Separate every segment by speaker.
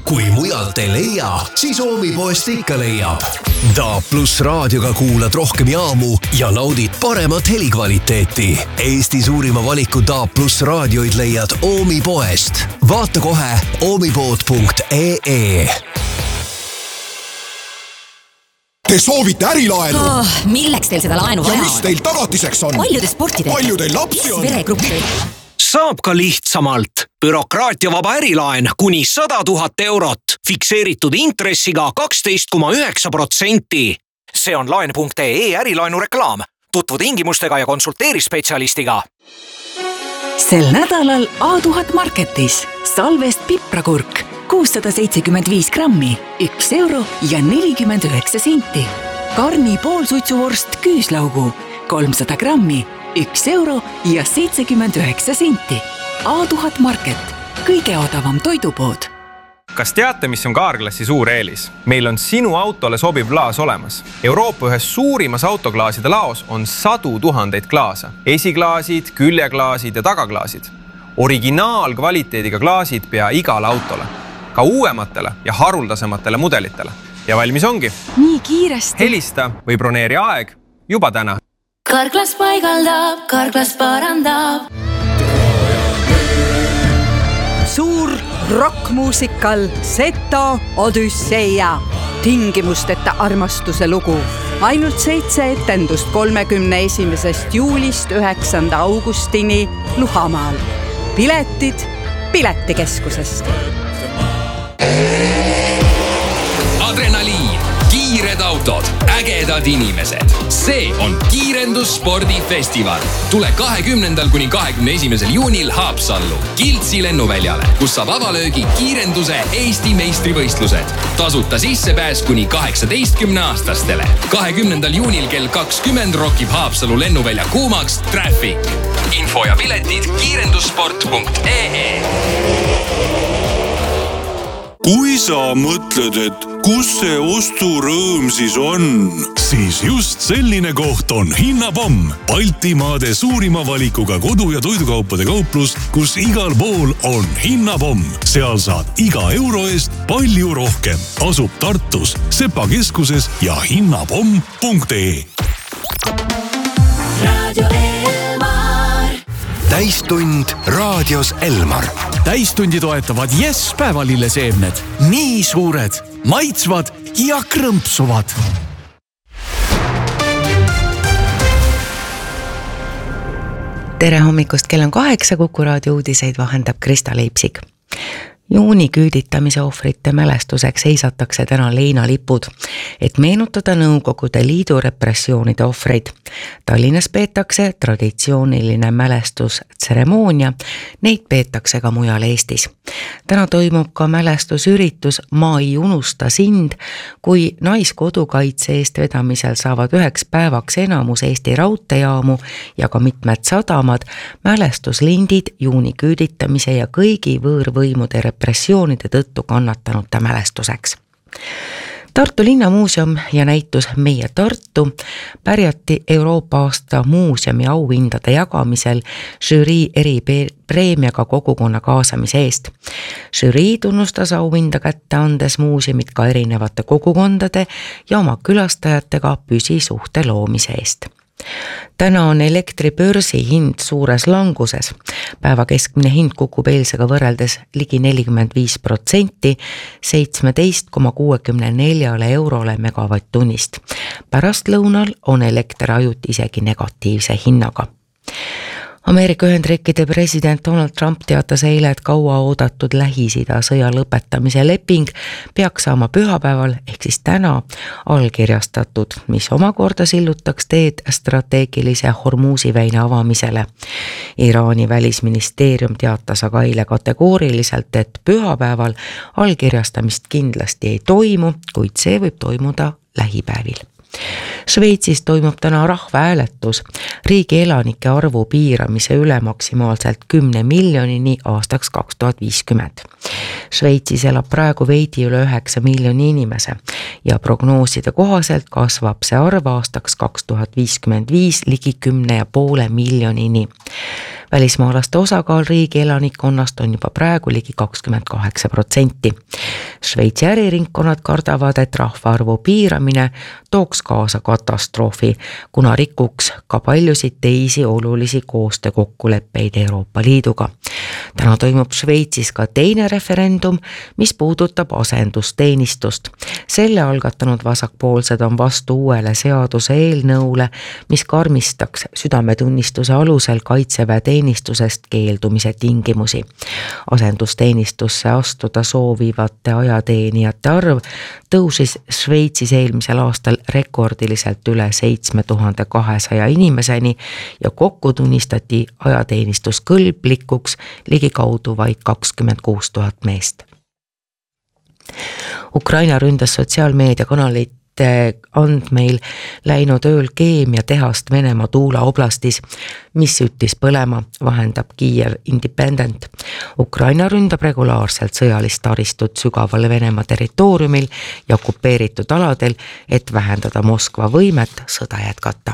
Speaker 1: Kui mujalt ei leia, siis Oomipoest ikka leiab. DAB+ raadioga kuulad rohkem jaamu ja naudid paremat helikvaliteeti. Eesti suurima valiku DAB+ raadioid leiad Oomipoest. Vaata kohe oomipood.ee.
Speaker 2: Te soovite ärilaenu?
Speaker 3: Milleks teil seda laenu vaja on?
Speaker 2: Ja mis teil tagatiseks on?
Speaker 3: Palju te sporti teete?
Speaker 2: Palju teil lapsi on?
Speaker 3: Veregruppi.
Speaker 4: Saab ka lihtsamalt. Bürokraatiavaba ärilaen kuni 100 000 eurot. Fikseeritud intressiga 12,9%. See on laen.ee ärilaenu reklaam. Tutvu tingimustega ja konsulteeri spetsialistiga.
Speaker 5: Sel nädalal A1000 Marketis salvest piprakurk 675 grammi, 1 euro ja 49 senti. Karni poolsuitsuvorst küüslaugu 300 grammi, 1 euro ja 79 senti. A1000 Market, kõige odavam toidupood.
Speaker 6: Kas teate, mis on Carglassi suur eelis? Meil on sinu autole sobiv klaas olemas. Euroopa ühes suurimas autoklaaside laos on 100 000 klaasa. Esiklaasid, küljeklaasid ja tagaklaasid. Originaalkvaliteediga klaasid pea igale autole. Ka uuematele ja haruldasematele mudelitele. Ja valmis ongi.
Speaker 5: Nii kiiresti.
Speaker 6: Helista või broneeri aeg juba täna.
Speaker 7: Carglass paigaldab, Carglass parandab.
Speaker 8: Suur rockmuusikal Seto Odüsseia. Tingimusteta armastuse lugu. Ainult 7 etendust 31. juulist 9. augustini Luhamaal. Piletid Piletikeskusest.
Speaker 9: Adrenaliin, kiired autod, ägedad inimesed. See on Kiirendusspordifestival. Tule 20. kuni 21. juunil Haapsallu, Kiltsi lennuväljale, kus saab avalöögi kiirenduse Eesti meistrivõistlused. Tasuta sissepääs kuni 18-aastastele. 20. juunil kell 20 rokib Haapsalu lennuvälja kuumaks Traffic. Info ja piletid kiirendussport.ee.
Speaker 10: Kui sa mõtled, et kus see osturõõm siis on, siis just selline koht on Hinnapomm. Baltimaade suurima valikuga kodu- ja toidukaupade kauplus, kus igal pool on Hinnapomm. Seal saad iga euro eest palju rohkem. Asub Tartus, Sepa keskuses ja hinnapomm.ee.
Speaker 7: Radio Elmar.
Speaker 1: Täistund raadios Elmar.
Speaker 11: Täistundi toetavad Yes päevalilleseemned. Nii suured, maitsvad ja krõmpsuvad.
Speaker 12: Tere hommikust, kell on 8, Kuku raadio uudiseid vahendab Krista Leipsik. Juuni küüditamise ohvrite mälestuseks seisatakse täna leinalipud, et meenutada Nõukogude Liidu repressioonide ohvreid. Tallinnas peetakse traditsiooniline mälestustseremoonia, neid peetakse ka mujal Eestis. Täna toimub ka mälestusüritus Ma ei unusta sind, kui naiskodukaitse eest vedamisel saavad 1 päevaks enamus Eesti raudteejaamu ja ka mitmed sadamad mälestuslindid juuni küüditamise ja kõigi võõrvõimude repressioonide tõttu kannatanute mälestuseks. Tartu linnamuuseum ja näitus Meie Tartu pärjati Euroopa aasta muuseumi auhindade jagamisel žürii eripreemiaga kogukonna kaasamise eest. Žürii tunnustas auhinda kätte andes muuseumid ka erinevate kogukondade ja oma külastajatega püsisuhte loomise eest. Täna on elektribörsi hind suures languses. Päeva keskmine hind kukub eilsega võrreldes ligi 45%, 17,64 eurole megavatt-tunnist. Pärast lõunal on elekter ajuti isegi negatiivse hinnaga. Ameerika Ühendriikide president Donald Trump teatas eile, et kaua oodatud Lähis-Ida sõja lõpetamise leping peaks saama pühapäeval ehk siis täna allkirjastatud, mis omakorda sillutaks teed strateegilise Hormuzi väina avamisele. Iraani välisministeerium teatas aga eile kategooriliselt, et pühapäeval allkirjastamist kindlasti ei toimu, kuid see võib toimuda lähipäevil. Šveitsis toimub täna rahvahääletus riigi elanike arvu piiramise üle maksimaalselt 10 miljonini aastaks 2050. Šveitsis elab praegu veidi üle 9 miljoni inimese ja prognooside kohaselt kasvab see arv aastaks 2055 ligi 10,5 miljonini. Välismaalaste osakaal riigi elanikkonnast on juba praegu ligi 28%. Šveitsi äriringkonnad kardavad, et rahvaarvu piiramine tooks kaasa katastroofi, kuna rikuks ka paljusid teisi olulisi koostöökokkuleppeid Euroopa Liiduga. Täna toimub Šveitsis ka teine referendum, mis puudutab asendusteenistust. Selle algatanud vasakpoolsed on vastu uuele seaduse eelnõule, mis karmistaks südametunnistuse alusel kaitseväeteenistusest keeldumise tingimusi. Asendusteenistusse astuda soovivate ajateenijate arv tõusis Šveitsis eelmisel aastal rekordiliselt üle 7200 inimeseni ja kokku tunnistati ajateenistus kõlblikuks ligikaudu vaid 26 000 meest. Ukraina ründas sotsiaalmeediakanalit andmeil läinud ööl keemiatehast Venemaa Tuula oblastis, mis üttis põlema, vahendab Kiev Independent. Ukraina ründab regulaarselt sõjalist taristut sügaval Venemaa territooriumil ja okupeeritud aladel, et vähendada Moskva võimet sõda jätkata.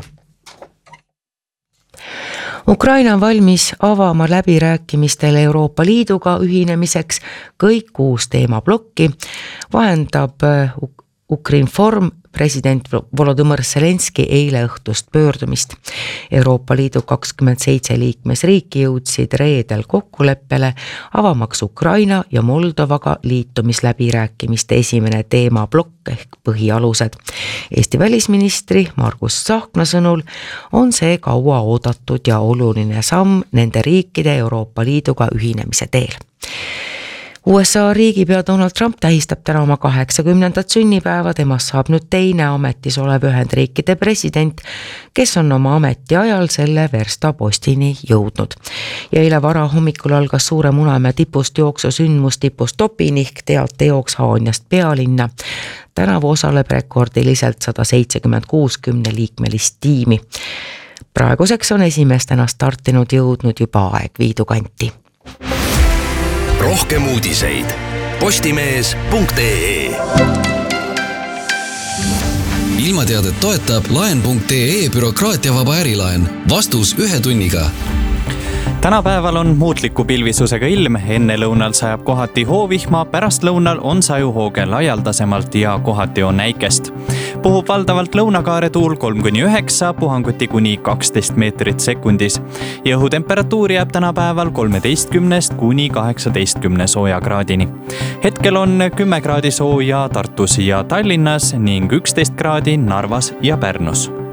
Speaker 12: Ukraina on valmis avama läbirääkimistel Euroopa Liiduga ühinemiseks kõik 6 teemablokki, vahendab Ukrinform president Volodõmõr Zelenski eile õhtust pöördumist. Euroopa Liidu 27 liikmesriiki jõudsid reedel kokkuleppele avamaks Ukraina ja Moldovaga liitumisläbirääkimiste esimene teemablokk ehk põhialused. Eesti välisministri Margus Tsahkna sõnul on see kaua oodatud ja oluline samm nende riikide Euroopa Liiduga ühinemise teel. USA riigipea Donald Trump tähistab täna oma 80. sünnipäeva, temast saab nüüd teine ametis olev Ühendriikide president, kes on oma ametiajal selle verstapostini jõudnud. Ja eile vara hommikul algas Suure Munamäe tipust jooksusündmus tipustopini ehk teatejooks Haanjast pealinna. Tänavu osaleb rekordiliselt 176 10-liikmelist tiimi. Praeguseks on esimestena startinud jõudnud juba Aegviidu kanti.
Speaker 1: Rohkem uudiseid postimees.ee. Ilmateadet toetab laen.ee bürokraatiavaba ärilaen. Vastus 1 tunniga.
Speaker 13: Tänapäeval on muutliku pilvisusega ilm, enne lõunal sajab kohati hoovihma, pärast lõunal on sajuhooge laialdasemalt ja kohati on näikest. Puhub valdavalt lõunakaare tuul 3-9, puhanguti kuni 12 meetrit sekundis. Ja õhutemperatuur jääb tänapäeval 13 kuni 18 soojakraadini. Hetkel on 10 kraadi sooja Tartus ja Tallinnas ning 11 kraadi Narvas ja Pärnus.